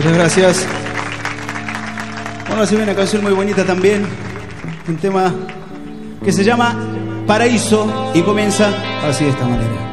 Muchas gracias. Bueno, se viene una canción muy bonita también. Un tema que se llama Paraíso y comienza así de esta manera.